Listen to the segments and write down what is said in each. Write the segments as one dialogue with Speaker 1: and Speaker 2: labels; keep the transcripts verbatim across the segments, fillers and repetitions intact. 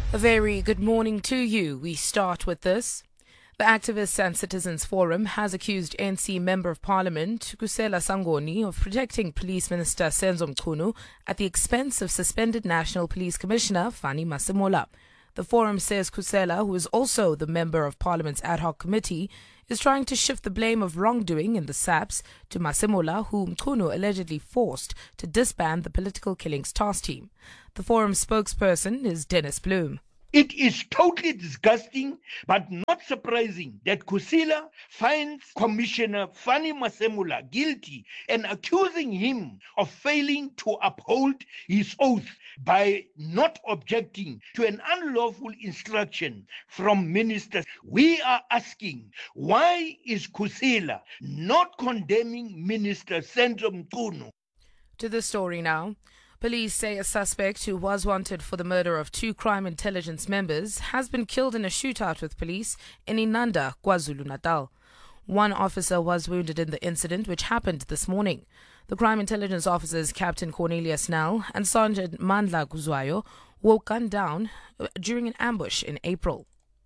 Speaker 1: A very good morning to you. We start with this. The Activists and Citizens Forum has accused N C Member of Parliament Khusela Sangoni of protecting Police Minister Senzo Mchunu at the expense of suspended National Police Commissioner Fanny Masemola. The forum says Khusela, who is also the member of Parliament's ad hoc committee, is trying to shift the blame of wrongdoing in the S A P S to Masemola, whom Mchunu allegedly forced to disband the Political Killings Task Team. The forum's spokesperson is Dennis Bloom.
Speaker 2: It is totally disgusting, but not surprising that Khusela finds Commissioner Fanny Masemola guilty and accusing him of failing to uphold his oath by not objecting to an unlawful instruction from ministers. We are asking, why is Khusela not condemning Minister Senzo Mchunu?
Speaker 1: To the story now. Police say a suspect who was wanted for the murder of two crime intelligence members has been killed in a shootout with police in Inanda, KwaZulu-Natal. One officer was wounded in the incident, which happened this morning. The crime intelligence officers Captain Cornelius Nell and Sergeant Mandla Guzwayo were gunned down during an ambush in April.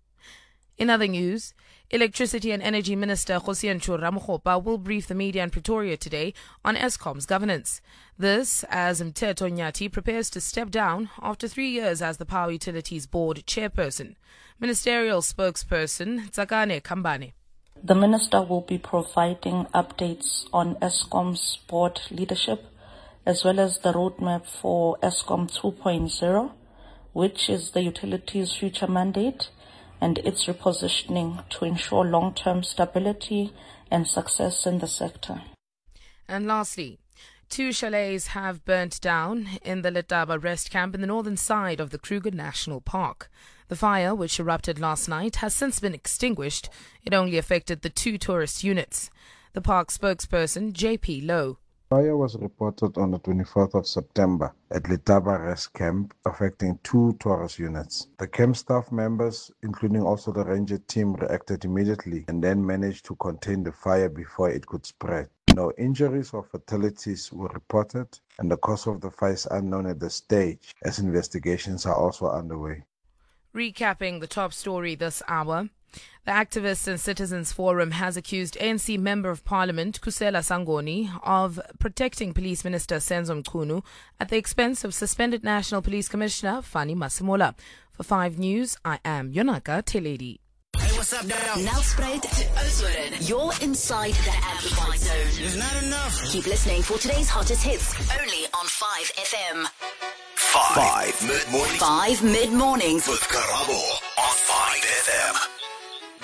Speaker 1: In other news, Electricity and Energy Minister Kgosientsho Ramokgopa will brief the media in Pretoria today on Eskom's governance. This as Mteto Nyati prepares to step down after three years as the Power Utilities Board chairperson. Ministerial spokesperson Tsakane Kambane.
Speaker 3: The minister will be providing updates on Eskom's board leadership as well as the roadmap for Eskom two point oh, which is the utilities' future mandate and its repositioning to ensure long-term stability and success in the sector.
Speaker 1: And lastly, two chalets have burnt down in the Letaba rest camp in the northern side of the Kruger National Park. The fire, which erupted last night, has since been extinguished. It only affected the two tourist units. The park spokesperson, J P Lowe.
Speaker 4: Fire was reported on the twenty-fourth of September at Letaba Rest Camp, affecting two tourist units. The camp staff members, including also the ranger team, reacted immediately and then managed to contain the fire before it could spread. No injuries or fatalities were reported, and the cause of the fire is unknown at this stage, as investigations are also underway.
Speaker 1: Recapping the top story this hour. The Activists and Citizens Forum has accused A N C Member of Parliament Khusela Sangoni of protecting Police Minister Senzo Mchunu at the expense of suspended National Police Commissioner Fanny Masemola. For five News, I am Yonaka Teledi.
Speaker 5: Hey, what's up, now? Nelspruit to Oudtshoorn. You're inside the Amplified Zone.
Speaker 6: It's not enough.
Speaker 5: Keep listening for today's hottest hits, only on five F M.
Speaker 6: Five, five mid-mornings.
Speaker 5: Five mid-mornings.
Speaker 6: With Karabo.